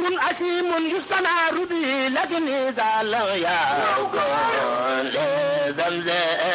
سر أسيم يستنار به لكن إذا لم يكن لزمزم